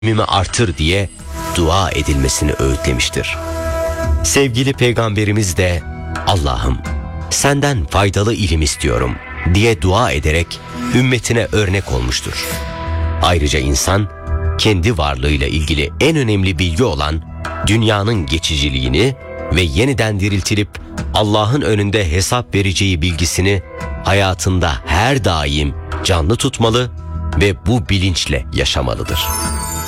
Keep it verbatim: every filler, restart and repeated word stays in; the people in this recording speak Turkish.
ilmimi artır diye dua edilmesini öğütlemiştir. Sevgili Peygamberimiz de Allah'ım senden faydalı ilim istiyorum diye dua ederek ümmetine örnek olmuştur. Ayrıca insan kendi varlığıyla ilgili en önemli bilgi olan dünyanın geçiciliğini ve yeniden diriltilip Allah'ın önünde hesap vereceği bilgisini hayatında her daim canlı tutmalı ve bu bilinçle yaşamalıdır.